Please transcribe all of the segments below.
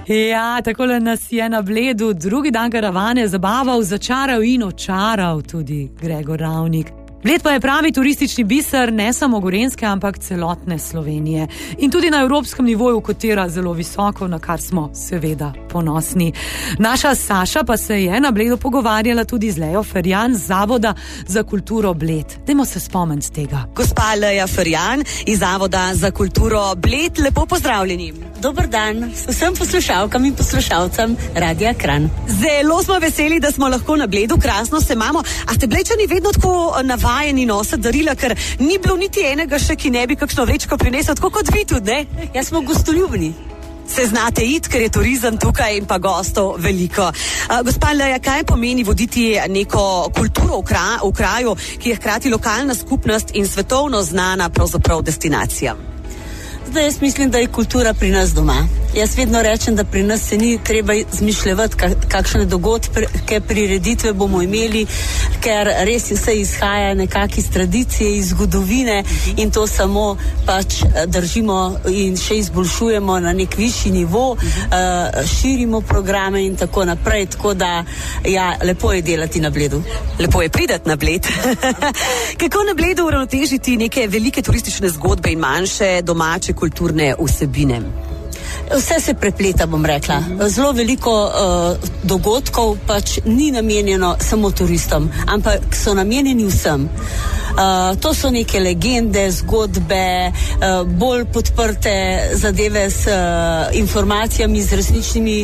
Ja, takole nas je na Bledu drugi dan karavane zabaval, začaral in očaral tudi Gregor Ravnik. Bled pa je pravi turistični biser ne samo Gorenjske, ampak celotne Slovenije. In tudi na evropskem nivoju kotira zelo visoko, na kar smo seveda ponosni. Naša Saša pa se je na Bledu pogovarjala tudi z Lejo Ferjan z Zavoda za kulturo Bled. Dajmo se spomniti tega. Gospa Leja Ferjan iz Zavoda za kulturo Bled, lepo pozdravljeni. Dober dan vsem poslušalkam in poslušalcem Radia Kranj. Zelo smo veseli, da smo lahko na Bledu, krasno se imamo. A ste Blečani vedno tako navajeni nositi darila, ker ni bilo niti enega še, ki ne bi kakšno vrečko prinesel, tako kot vi tudi, ne? Ja, smo gostoljubni. Se znate iti, ker je turizem tukaj in pa gostov veliko. Gospa Leja, kaj pomeni voditi neko kulturo v kraju, ki je hkrati lokalna skupnost in svetovno znana pravzaprav destinacija? Zdaj, jaz mislim, da je kultura pri nas doma. Jaz vedno rečem, da pri nas se ni treba zmišljevati, kakšne dogodke, prireditve bomo imeli, ker res vse izhaja nekako iz tradicije, iz zgodovine in to samo pač držimo in še izboljšujemo na nek višji nivo, širimo programe in tako naprej, tako da ja, lepo je delati na Bledu. Lepo je pridati na Bled. Kako na Bledu uravnotežiti neke velike turistične zgodbe in manjše domače kulturne vsebine? Vse se prepleta, bom rekla. Zelo veliko dogodkov pač ni namenjeno samo turistom, ampak so namenjeni vsem. To so neke legende, zgodbe, bolj podprte zadeve s informacijami, z resničnimi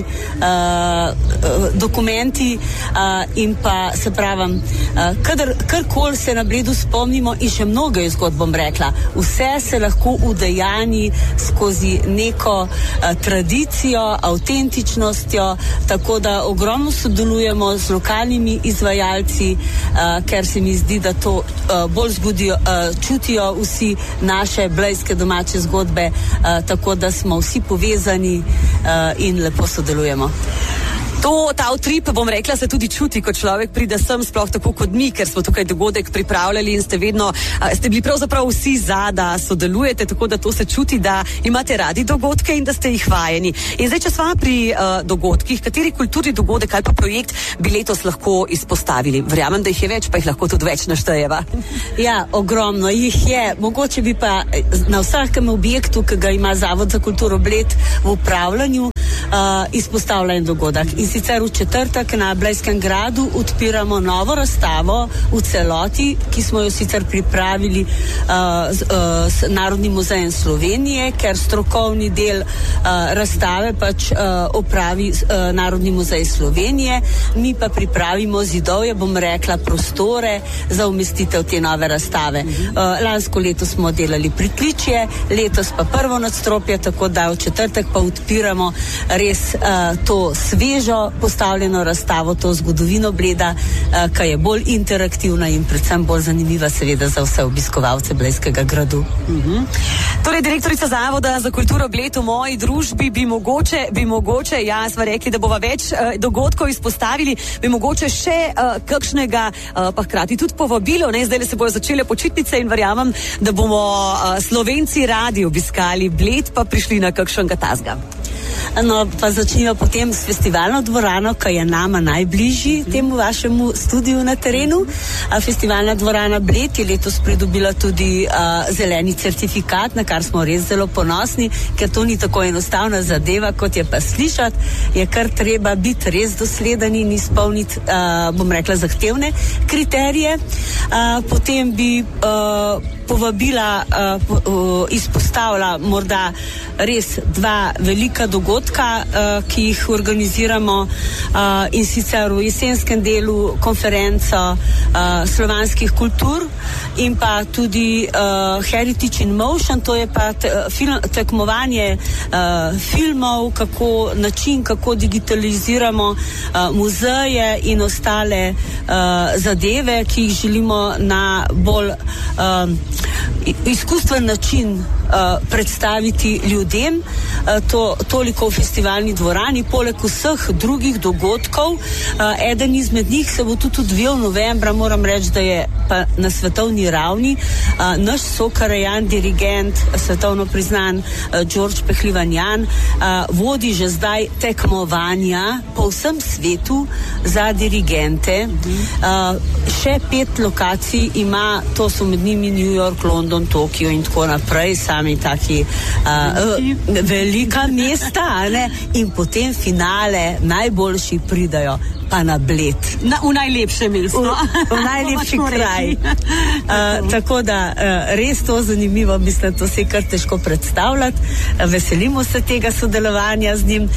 dokumenti in pa se pravim, karkoli se na Bledu spomnimo in še mnogo je zgodb, bom rekla. Vse se lahko udejani skozi neko tradicijo, avtentičnostjo, tako da ogromno sodelujemo z lokalnimi izvajalci, ker se mi zdi, da to bolj čutijo vsi naše blejske domače zgodbe, tako da smo vsi povezani in lepo sodelujemo. Ta utrip, bom rekla, se tudi čuti, ko človek pride sem, sploh tako kot mi, ker smo tukaj dogodek pripravljali in ste bili pravzaprav vsi da sodelujete, tako da to se čuti, da imate radi dogodke in da ste jih vajeni. In zdaj, če sva pri dogodkih, kateri kulturni dogodek ali pa projekt bi letos lahko izpostavili? Verjamem, da jih je več, pa jih lahko tudi več naštejeva. Ja, ogromno jih je. Mogoče bi pa na vsakem objektu, ki ga ima Zavod za kulturo Bled v upravljanju, izpostavlja en dogodek. In sicer v četrtek na Blejskem gradu odpiramo novo razstavo v celoti, ki smo jo sicer pripravili s Narodnim muzejem Slovenije, ker strokovni del razstave pač opravi Narodni muzej Slovenije, mi pa pripravimo zidovje, bom rekla, prostore za umestitev te nove razstave. Lansko leto smo delali pritličje, letos pa prvo nadstropje, tako da v četrtek pa odpiramo res to svežo postavljeno razstavo, to zgodovino Bleda, ki je bolj interaktivna in predvsem bolj zanimiva seveda za vse obiskovalce Blejskega gradu. Torej, direktorica Zavoda za kulturo Bled, v moji družbi bi mogoče, ja, sva rekli, da bova več dogodkov izpostavili, bi mogoče še kakšnega, pa hkrati tudi povabilo, ne, zdaj se bojo začele počitnice in verjamem, da bomo Slovenci radi obiskali Bled, pa prišli na kakšnega tazga. No, pa začnimo potem s festivalno dvorano, ki je nama najbližji temu vašemu studiu na terenu. Festivalna dvorana Bled je letos pridobila tudi zeleni certifikat, na kar smo res zelo ponosni, ker to ni tako enostavna zadeva, kot je pa slišati, je kar treba biti res dosleden in izpolniti, bom rekla, zahtevne kriterije. Potem bi povabila, izpostavila morda res dva velika dogodka, ki jih organiziramo, in sicer v jesenskem delu konferenco slovanskih kultur in pa tudi Heritage in Motion, to je pa tekmovanje filmov, kako digitaliziramo muzeje in ostale zadeve, ki jih želimo na bolj izkustven način predstaviti ljudem. Toliko v festivalni dvorani, poleg vseh drugih dogodkov. Eden izmed njih se bo tudi odvijal novembra, moram reči, da je pa na svetovni ravni. Naš sokarajan, dirigent, svetovno priznan Đorđe Pehlivanjan, vodi že zdaj tekmovanja po vsem svetu za dirigente. Še 5 lokacij ima, to so med njimi New York, London, Tokio in tako naprej, sami taki velika mesta, ne? In potem finale najboljši pridajo pa na Bled. V najlepše mesto. V najlepši kraj. Tako da res to zanimivo, mislim, to se je kar težko predstavljati. Veselimo se tega sodelovanja z njim.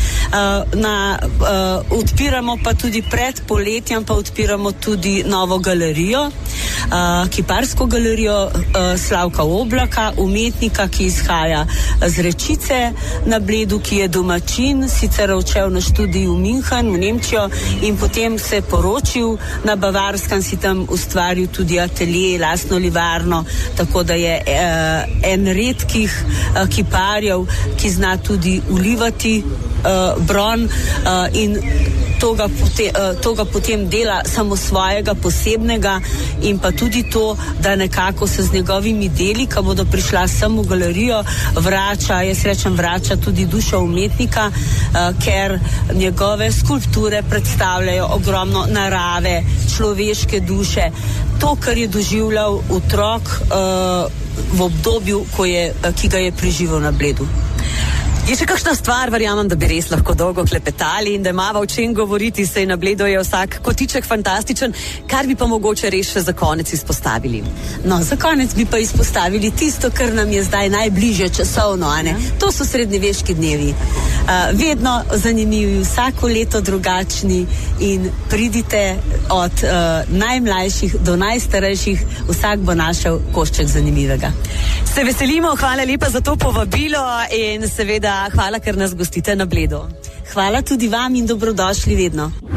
Odpiramo pa tudi pred poletjem, pa odpiramo tudi novo galerijo, kiparsko galerijo Slavka Oblaka, umetnika, ki izhaja z Rečice na Bledu, ki je domačin, sicer odšel na študij v München, v Nemčijo, in potem se je poročil na Bavarskem, si tam ustvaril tudi atelje, lastno livarno, tako da je en redkih kiparjev, ki zna tudi ulivati bron in to ga potem dela samo svojega posebnega, in pa tudi to, da nekako se z njegovimi deli, ko bodo prišla sem v galerijo, vrača, jaz rečem vrača tudi dušo umetnika, ker njegove skulpture predstavljajo ogromno narave, človeške duše, to, kar je doživljal otrok v obdobju, ki ga je preživel na Bledu. Je še kakšna stvar, verjamem, da bi res lahko dolgo klepetali in da imava o čem govoriti, saj na Bledu je vsak kotiček fantastičen, kar bi pa mogoče res še za konec izpostavili? No, za konec bi pa izpostavili tisto, kar nam je zdaj najbližje časovno, a ne? To so srednjeveški dnevi. Vedno zanimivi, vsako leto drugačni, in pridite od najmlajših do najstarejših, vsak bo našel košček zanimivega. Se veselimo, hvala lepa za to povabilo in seveda hvala, ker nas gostite na Bledu. Hvala tudi vam in dobrodošli vedno.